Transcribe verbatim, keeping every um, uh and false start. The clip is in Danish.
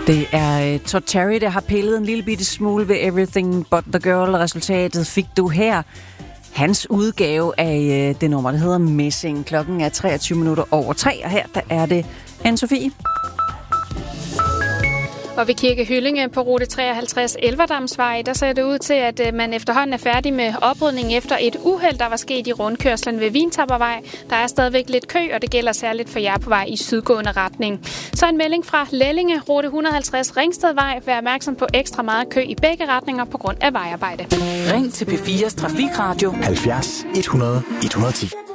Det er uh, Todd Terry, der har pillet en lille bitte smule ved Everything But The Girl. Resultatet fik du her. Hans udgave af uh, det nummer, der hedder Missing. Klokken er treogtyve minutter over tre, og her der er det Anne-Sophie. Og ved Kirke Hyllinge på rute treoghalvtreds Elverdamsvej, der ser det ud til, at man efterhånden er færdig med oprydning efter et uheld, der var sket i rundkørslen ved Vintappervej. Der er stadigvæk lidt kø, og det gælder særligt for jer på vej i sydgående retning. Så en melding fra Lellinge, rute et hundrede og halvtreds Ringstedvej. Vær opmærksom på ekstra meget kø i begge retninger på grund af vejarbejde. Ring til P fires Trafikradio halvfjerds et hundrede et hundrede og ti.